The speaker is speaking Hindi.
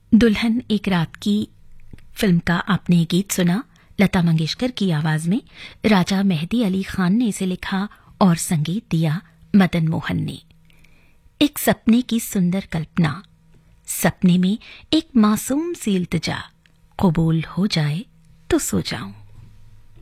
दुल्हन एक रात की फिल्म का आपने ये गीत सुना लता मंगेशकर की आवाज में। राजा मेहदी अली खान ने इसे लिखा और संगीत दिया मदन मोहन ने। एक सपने की सुंदर कल्पना, सपने में एक मासूम सी इल्तिजा, कबूल हो जाए तो सो जाऊं।